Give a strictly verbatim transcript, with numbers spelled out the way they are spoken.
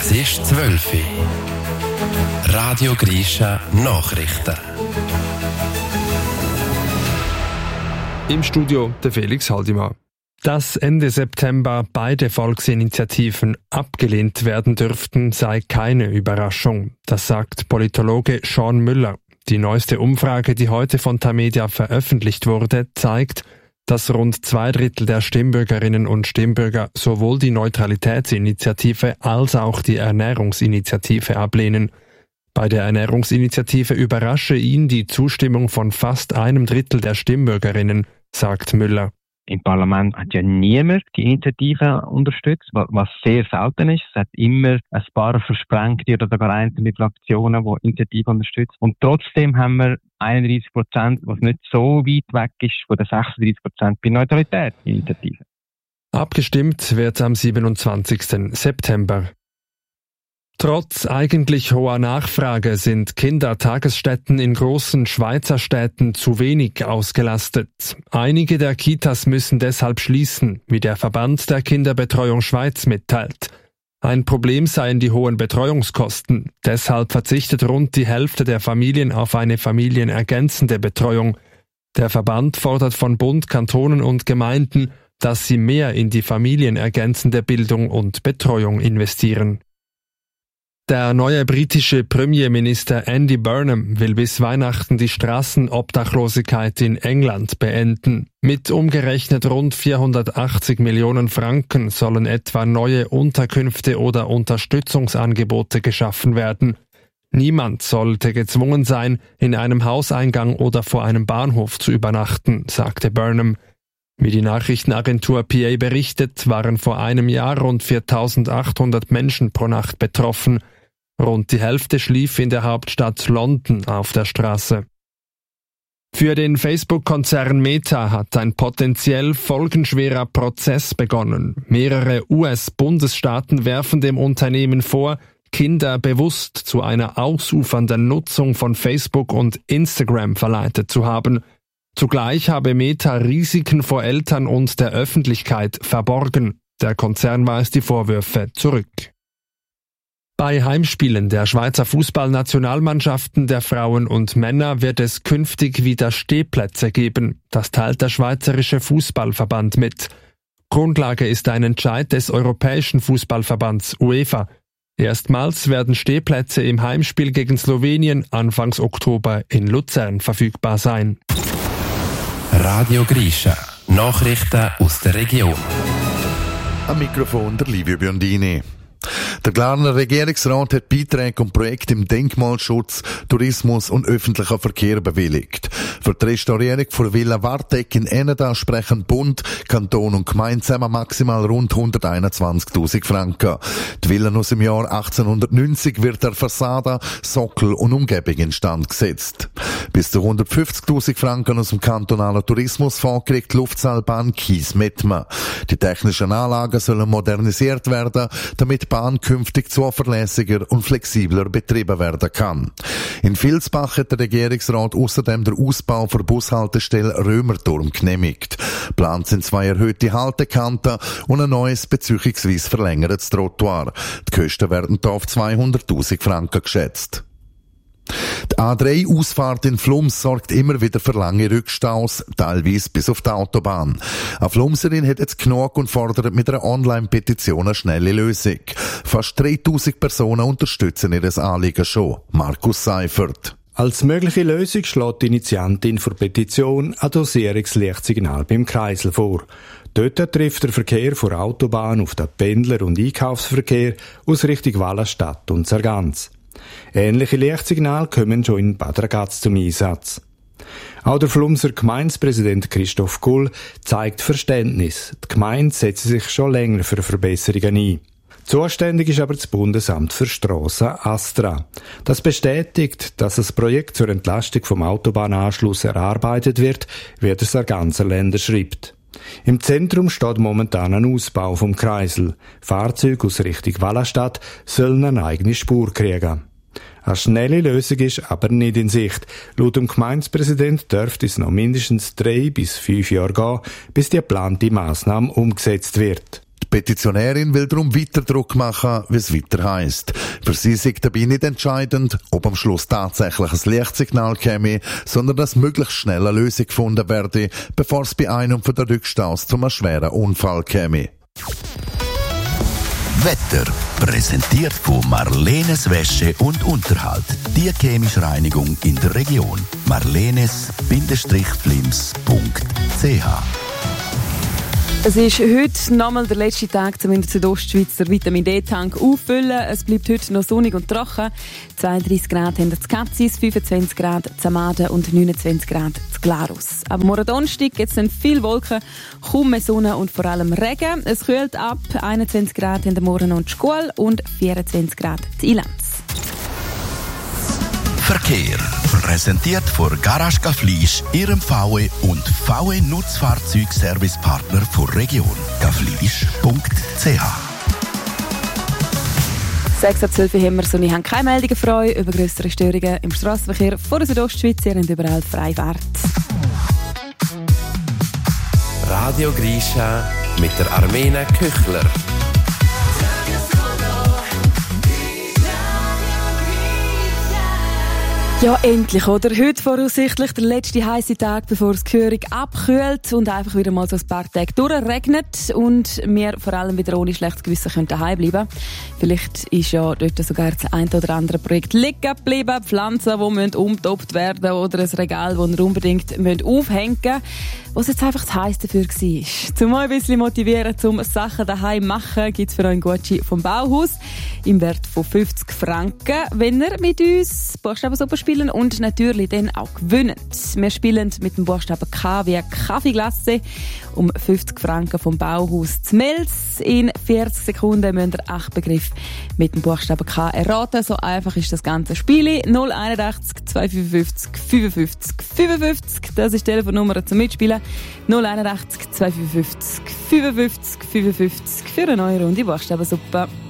Es ist zwölf Uhr. Radio Grisha Nachrichten. Im Studio der Felix Haldimann. Dass Ende September beide Volksinitiativen abgelehnt werden dürften, sei keine Überraschung. Das sagt Politologe Sean Müller. Die neueste Umfrage, die heute von Tamedia veröffentlicht wurde, zeigt, dass rund zwei Drittel der Stimmbürgerinnen und Stimmbürger sowohl die Neutralitätsinitiative als auch die Ernährungsinitiative ablehnen. Bei der Ernährungsinitiative überrasche ihn die Zustimmung von fast einem Drittel der Stimmbürgerinnen, sagt Müller. Im Parlament hat ja niemand die Initiative unterstützt, was sehr selten ist. Es hat immer ein paar Versprengte oder sogar einzelne Fraktionen, die Initiative unterstützen. Und trotzdem haben wir einunddreißig Prozent, was nicht so weit weg ist von den sechsunddreißig Prozent bei Neutralitätsinitiative. Abgestimmt wird am siebenundzwanzigsten September. Trotz eigentlich hoher Nachfrage sind Kindertagesstätten in großen Schweizer Städten zu wenig ausgelastet. Einige der Kitas müssen deshalb schließen, wie der Verband der Kinderbetreuung Schweiz mitteilt. Ein Problem seien die hohen Betreuungskosten. Deshalb verzichtet rund die Hälfte der Familien auf eine familienergänzende Betreuung. Der Verband fordert von Bund, Kantonen und Gemeinden, dass sie mehr in die familienergänzende Bildung und Betreuung investieren. Der neue britische Premierminister Andy Burnham will bis Weihnachten die Straßenobdachlosigkeit in England beenden. Mit umgerechnet rund vierhundertachtzig Millionen Franken sollen etwa neue Unterkünfte oder Unterstützungsangebote geschaffen werden. Niemand sollte gezwungen sein, in einem Hauseingang oder vor einem Bahnhof zu übernachten, sagte Burnham. Wie die Nachrichtenagentur P A berichtet, waren vor einem Jahr rund viertausendachthundert Menschen pro Nacht betroffen. Rund die Hälfte schlief in der Hauptstadt London auf der Straße. Für den Facebook-Konzern Meta hat ein potenziell folgenschwerer Prozess begonnen. Mehrere U S-Bundesstaaten werfen dem Unternehmen vor, Kinder bewusst zu einer ausufernden Nutzung von Facebook und Instagram verleitet zu haben. Zugleich habe Meta Risiken vor Eltern und der Öffentlichkeit verborgen. Der Konzern weist die Vorwürfe zurück. Bei Heimspielen der Schweizer Fußballnationalmannschaften der Frauen und Männer wird es künftig wieder Stehplätze geben. Das teilt der Schweizerische Fußballverband mit. Grundlage ist ein Entscheid des Europäischen Fußballverbands UEFA. Erstmals werden Stehplätze im Heimspiel gegen Slowenien Anfangs Oktober in Luzern verfügbar sein. Radio Grisha. Nachrichten aus der Region. Am Mikrofon der Livio Biondini. Der Glarner Regierungsrat hat Beiträge und Projekte im Denkmalschutz, Tourismus und öffentlicher Verkehr bewilligt. Für die Restaurierung von Villa Warteck in Eneda sprechen Bund, Kanton und Gemeinde zusammen maximal rund hunderteinundzwanzigtausend Franken. Die Villa aus dem Jahr achtzehnhundertneunzig wird der Fassade, Sockel und Umgebung instand gesetzt. Bis zu hundertfünfzigtausend Franken aus dem kantonalen Tourismusfonds kriegt die Luftseilbahn Kies-Mettmann. Die technischen Anlagen sollen modernisiert werden, damit die Bahn künftig zuverlässiger und flexibler betrieben werden kann. In Vilsbach hat der Regierungsrat außerdem den Ausbau für Bushaltestelle Römerturm genehmigt. Geplant sind zwei erhöhte Haltekanten und ein neues beziehungsweise verlängertes Trottoir. Die Kosten werden hier auf zweihunderttausend Franken geschätzt. Die A drei Ausfahrt in Flums sorgt immer wieder für lange Rückstaus, teilweise bis auf die Autobahn. Eine Flumserin hat jetzt genug und fordert mit einer Online-Petition eine schnelle Lösung. Fast dreitausend Personen unterstützen ihr Anliegen schon. Markus Seifert. Als mögliche Lösung schlägt die Initiantin für Petition ein Dosierungslichtsignal beim Kreisel vor. Dort trifft der Verkehr vor Autobahn auf den Pendler- und Einkaufsverkehr aus Richtung Wallenstadt und Sargans. Ähnliche Lichtsignale kommen schon in Bad Ragaz zum Einsatz. Auch der Flumser Gemeindepräsident Christoph Gull zeigt Verständnis. Die Gemeinde setzt sich schon länger für Verbesserungen ein. Zuständig ist aber das Bundesamt für Strassen ASTRA. Das bestätigt, dass das Projekt zur Entlastung vom Autobahnanschluss erarbeitet wird, wie der Sarganser Länder schreibt. Im Zentrum steht momentan ein Ausbau vom Kreisel. Fahrzeuge aus Richtung Wallenstadt sollen eine eigene Spur kriegen. Eine schnelle Lösung ist aber nicht in Sicht. Laut dem Gemeindepräsident dürfte es noch mindestens drei bis fünf Jahre gehen, bis die geplante Massnahme umgesetzt wird. Die Die Petitionärin will darum weiter Druck machen, wie es weiter heisst. Für sie sei dabei nicht entscheidend, ob am Schluss tatsächlich ein Lichtsignal käme, sondern dass möglichst schnell eine Lösung gefunden werde, bevor es bei einem von den Rückstaus zu einem schweren Unfall käme. Wetter präsentiert von Marlenes Wäsche und Unterhalt. Die chemische Reinigung in der Region. marlenes Flims punkt c h Es ist heute nochmal der letzte Tag, um in der Südostschweiz den Vitamin-D-Tank auffüllen. Es bleibt heute noch sonnig und trocken. zweiunddreissig Grad haben die Katzis, fünfundzwanzig Grad zu Amaden und neunundzwanzig Grad zu Glarus. Aber morgen Donnerstag gibt es viele Wolken, kaum mehr Sonne und vor allem Regen. Es kühlt ab, einundzwanzig Grad in der Morgen und Schkuhl und vierundzwanzig Grad zu Ilanz. Verkehr präsentiert von Garage Gaflisch, Ihrem V W und V W Nutzfahrzeugservicepartner der Region. gaflisch punkt c h sechs ab zwölf haben wir so, wir haben keine Meldungen für euch über grössere Störungen im Strassenverkehr vor der Südostschweiz. Ihr habt überall Freifahrt. Radio Grisha mit der Armena Köchler. Ja, endlich, oder? Heute voraussichtlich der letzte heisse Tag, bevor das Gehörig abkühlt und einfach wieder mal so ein paar Tage durchregnet und wir vor allem wieder ohne schlechtes Gewissen können daheim bleiben. Vielleicht ist ja dort sogar das ein oder andere Projekt liegen geblieben, Pflanzen, die umgetopft werden müssen oder ein Regal, das wir unbedingt aufhängen müssen. Was jetzt einfach das Heiß dafür war. Zum ein bisschen motivieren, zum Sachen daheim machen, gibt es für euch einen Gutschein vom Bauhaus im Wert von fünfzig Franken, wenn ihr mit uns Buchstabensuppe spielen und natürlich dann auch gewinnen. Wir spielen mit dem Buchstaben K wie Kaffeeglasse um fünfzig Franken vom Bauhaus zu Mels. In vierzig Sekunden müsst ihr acht Begriffe mit dem Buchstaben K erraten. So einfach ist das ganze Spiel. null einundachtzig zweihundertfünfundfünfzig fünfundfünfzig fünfundfünfzig. Das ist die Telefonnummer zum Mitspielen. null einundachtzig zweihundertfünfundfünfzig fünfundfünfzig fünfundfünfzig für eine neue Runde Buchstabensuppe.